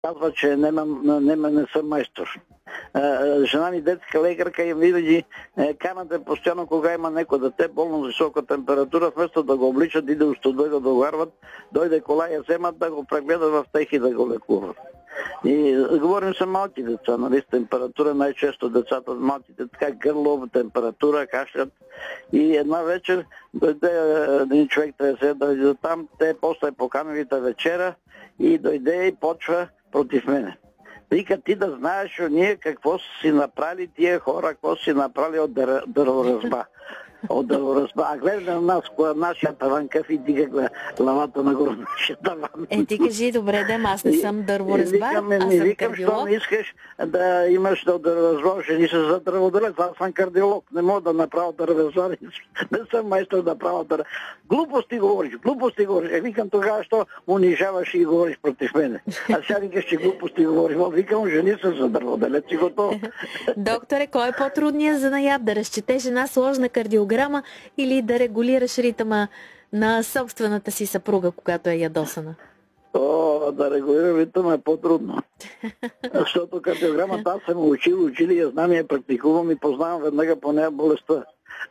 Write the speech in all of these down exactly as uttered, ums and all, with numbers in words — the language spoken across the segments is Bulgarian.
казва, че не, не, не, не съм майстор. Жена ми детска лекарка и винаги канате постоянно, кога има някой дете болно с висока температура, вместо да го обличат и да го студа, да го варват, дойде кола и я вземат да го прегледат в тех и да го лекуват. И говорим за малки деца, нали, с температура, най-често децата, малките, така гърло, температура, кашлят. И една вечер дойде един човек, трябва да дойде там, те после поканилите вечера и дойде и почва против мене. Вика, ти да знаеш ние какво си направили тия хора, какво си направили от дърворазба. От дърворазба. А гледа на нас, кога нашия таван къв и дига главата нагоре на нашия таван. Е, ти кажи, добре, да, аз не съм дърворазбар, аз съм кардиолог. Викам, що не искаш да имаш да дърворазба, жени се за дърводелец, аз съм кардиолог, не мога да направя дървозар, не съм майстор да правя дървозар. Глупости говориш, глупости говориш. Е, викам, тогава, що унижаваш и говориш против мене. А сега викаш, че глупости говориш. Викам, жени се за дърводелец и готово. Докторе, кой е по-трудният занаят? Да разчетеш една сложна кардиограма или да регулираш ритъма на собствената си съпруга, когато е ядосана? О, да регулирам ритъма е по-трудно. Защото кардиограмата аз съм учил, учили, я знам и я практикувам и познавам веднага по нея болестта.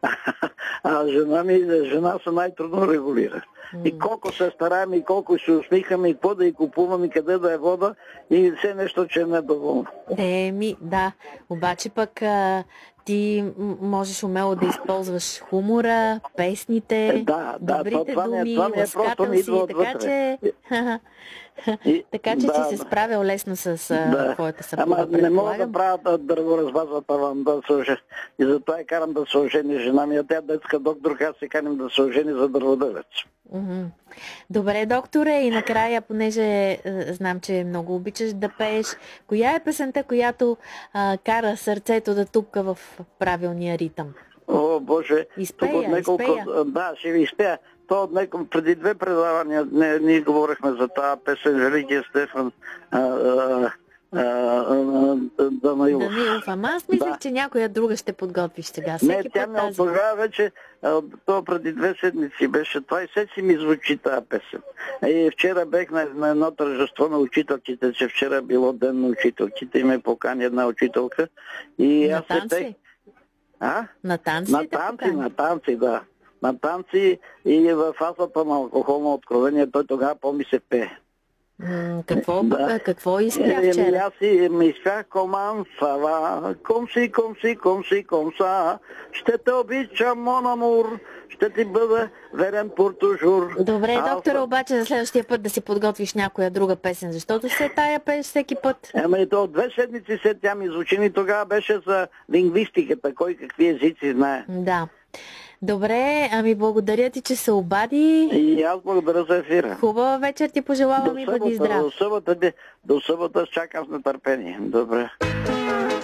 А жена ми, жена се най-трудно регулира. И колко се стараем, и колко се усмихаме, и какво да и купувам, и къде да е вода, и все нещо, че е недоволно. Еми, да. Обаче пък а, ти можеш умело да използваш хумора, песните, да, да, добрите това, думи, това е ласкател си, така че... И, така че да, си се справил лесно с да. Твоята съпруга. Ама не мога да правя дърворазба за таван, да се ожени. И затова я карам да се ожени жена ми. А тя детска докторка, аз се каним да се ожени за дърводелец. Mm-hmm. Добре, докторе, и накрая, понеже е, знам, че много обичаш да пееш, коя е песента, която а, кара сърцето да тупка в правилния ритъм? О, Боже, изпея, тук от неколко... изпея. Да, ще ви изпея. То от неколко... Преди две предавания не, ние говорихме за тази песен Великия Стефан а, а, а, а, Данаилов. Данаилов, ама аз мислех, да. Че някоя друга ще подготвиш сега. Всеки не, тя път ми тази... от тогава вече, то преди две седмици беше това и сега си ми звучи тази песен. И вчера бех на, на едно тържество на учителките, че вчера било ден на учителките и ме покани една учителка. И на аз танци? Се... А? На танци? На танци, на танци, да. На танци и в фазата на алкохолно откровение той тогава по-ми се пее. М- какво, да. какво изпя вчера? Е, аз си ми изпях коман сава, комси, комси, комси, комса, ще те обичам, мон амур, ще ти бъда верен портужур. Добре, а, доктора, а... обаче за следващия път да си подготвиш някоя друга песен, защото се тая пееш всеки път. Ема и то две седмици след тя ми звучи и тогава беше за лингвистиката, кой какви езици знае. Да. Добре, ами благодаря ти, че се обади. И аз благодаря за ефира. Хубава вечер ти пожелавам и бъди здрав. До събота, до събота чакам с нетърпение. Добре.